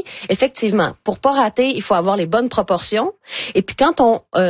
effectivement, pour pas rater, il faut avoir les bonnes proportions. Et puis quand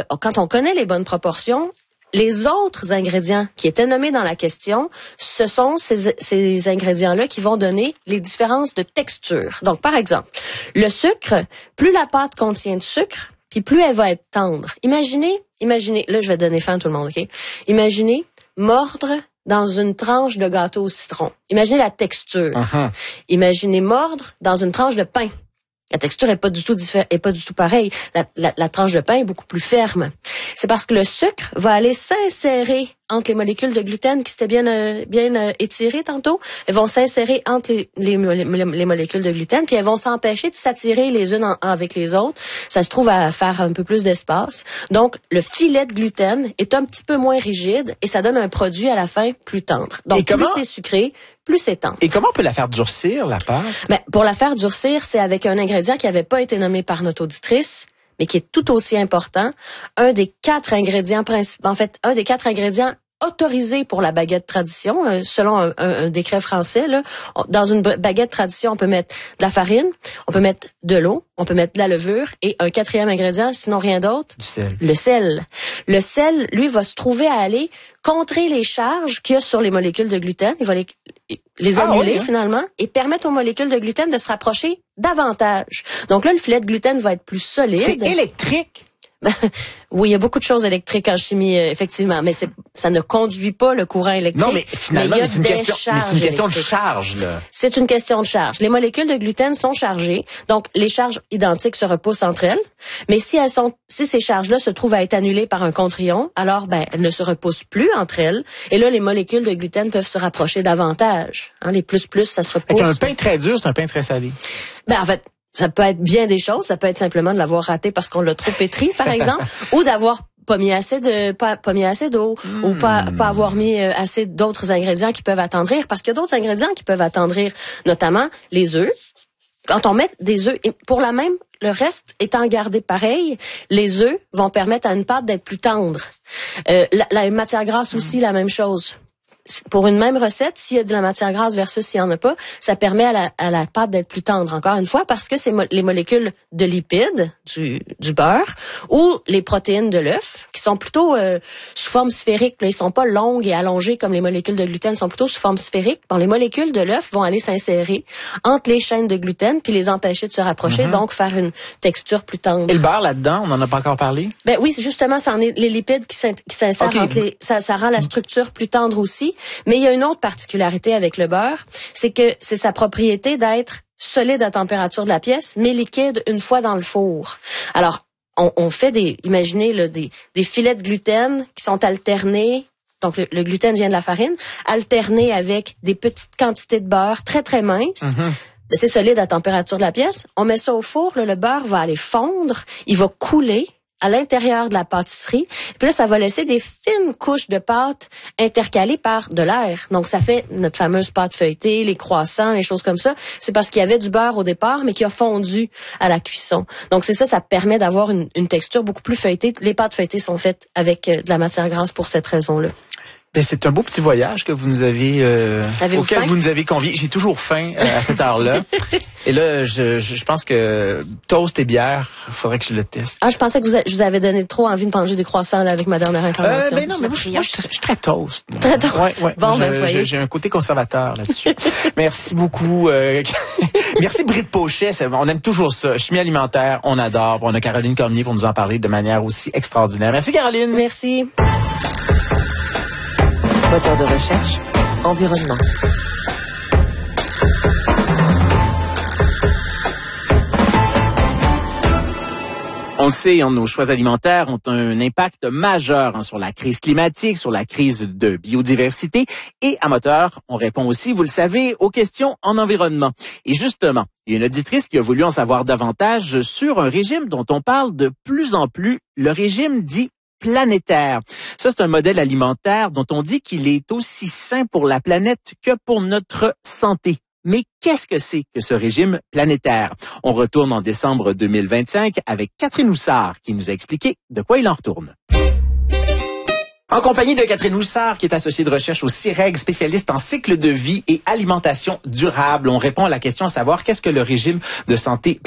on connaît les bonnes proportions, les autres ingrédients qui étaient nommés dans la question, ce sont ces ingrédients-là qui vont donner les différences de texture. Donc, par exemple, le sucre, plus la pâte contient de sucre, puis plus elle va être tendre. Imaginez, là je vais donner faim à tout le monde, OK? Imaginez mordre dans une tranche de gâteau au citron. Imaginez la texture. Uh-huh. Imaginez mordre dans une tranche de pain. La texture est pas du tout pareille. La tranche de pain est beaucoup plus ferme. C'est parce que le sucre va aller s'insérer entre les molécules de gluten qui s'étaient bien étirées tantôt. Elles vont s'insérer entre les molécules de gluten, puis elles vont s'empêcher de s'attirer les unes avec les autres. Ça se trouve à faire un peu plus d'espace. Donc, le filet de gluten est un petit peu moins rigide et ça donne un produit à la fin plus tendre. Donc, plus c'est sucré, plus c'est tendre. Et comment on peut la faire durcir, la pâte? Ben, pour la faire durcir, c'est avec un ingrédient qui n'avait pas été nommé par notre auditrice, mais qui est tout aussi important. Un des 4 ingrédients principaux, en fait, un des 4 ingrédients autorisés pour la baguette tradition, selon un décret français, là. Dans une baguette tradition, on peut mettre de la farine, on peut mettre de l'eau, on peut mettre de la levure et un 4e ingrédient, sinon rien d'autre. Du sel. Le sel. Le sel, lui, va se trouver à aller contrer les charges qu'il y a sur les molécules de gluten. Il va les annuler finalement et permettre aux molécules de gluten de se rapprocher davantage. Donc là, le filet de gluten va être plus solide. C'est électrique. Oui, il y a beaucoup de choses électriques en chimie, effectivement, mais ça ne conduit pas le courant électrique. Non, mais finalement, c'est une question de charge, là. C'est une question de charge. Les molécules de gluten sont chargées, donc les charges identiques se repoussent entre elles. Mais si ces charges-là se trouvent à être annulées par un contre-ion, alors elles ne se repoussent plus entre elles. Et là, les molécules de gluten peuvent se rapprocher davantage. Hein, les plus, ça se repousse. Un pain très dur, c'est un pain très salé. En fait, ça peut être bien des choses. Ça peut être simplement de l'avoir raté parce qu'on l'a trop pétri, par exemple, ou d'avoir pas mis assez d'eau, ou pas avoir mis assez d'autres ingrédients qui peuvent attendrir, parce qu'il y a d'autres ingrédients qui peuvent attendrir, notamment les œufs. Quand on met des œufs, pour le reste étant gardé pareil, les œufs vont permettre à une pâte d'être plus tendre. La matière grasse aussi, la même chose. Pour une même recette, s'il y a de la matière grasse versus s'il n'y en a pas, ça permet à la pâte d'être plus tendre, encore une fois, parce que c'est les molécules de lipides du beurre ou les protéines de l'œuf, qui sont plutôt sous forme sphérique. Là, ils sont pas longues et allongées comme les molécules de gluten, ils sont plutôt sous forme sphérique. Bon, les molécules de l'œuf vont aller s'insérer entre les chaînes de gluten puis les empêcher de se rapprocher, donc faire une texture plus tendre. Et le beurre là-dedans, on n'en a pas encore parlé? Ben oui, justement, c'en est les lipides qui s'insèrent entre ça rend la structure plus tendre aussi. Mais il y a une autre particularité avec le beurre, c'est que c'est sa propriété d'être solide à température de la pièce, mais liquide une fois dans le four. Alors, on fait imaginez là, des filets de gluten qui sont alternés. Donc, le gluten vient de la farine, alterné avec des petites quantités de beurre très, très minces. Mm-hmm. C'est solide à température de la pièce. On met ça au four, là, le beurre va aller fondre, il va couler à l'intérieur de la pâtisserie. Puis là, ça va laisser des fines couches de pâte intercalées par de l'air. Donc, ça fait notre fameuse pâte feuilletée, les croissants, les choses comme ça. C'est parce qu'il y avait du beurre au départ, mais qui a fondu à la cuisson. Donc, c'est ça permet d'avoir une texture beaucoup plus feuilletée. Les pâtes feuilletées sont faites avec de la matière grasse pour cette raison-là. Ben, c'est un beau petit voyage que vous nous avez auquel vous nous avez conviés. J'ai toujours faim à cette heure-là. Et là, je pense que toast et bière, il faudrait que je le teste. Ah, je pensais que je vous avais donné trop envie de manger des croissants là, avec ma dernière intervention. Ben non, mais moi, je suis très toast. Moi. Très toast. Ouais. Bon, voyez. J'ai un côté conservateur là-dessus. Merci beaucoup. Merci Britt Pochet. On aime toujours ça. Chimie alimentaire, on adore. On a Caroline Cormier pour nous en parler de manière aussi extraordinaire. Merci Caroline. Merci. Moteur de recherche, environnement. On le sait, nos choix alimentaires ont un impact majeur sur la crise climatique, sur la crise de biodiversité. Et à Moteur, on répond aussi, vous le savez, aux questions en environnement. Et justement, il y a une auditrice qui a voulu en savoir davantage sur un régime dont on parle de plus en plus, le régime dit planétaire. Ça, c'est un modèle alimentaire dont on dit qu'il est aussi sain pour la planète que pour notre santé. Mais qu'est-ce que c'est que ce régime planétaire? On retourne en décembre 2025 avec Catherine Houssard qui nous a expliqué de quoi il en retourne. En compagnie de Catherine Houssard, qui est associée de recherche au CIREG, spécialiste en cycle de vie et alimentation durable. On répond à la question à savoir qu'est-ce que le régime de santé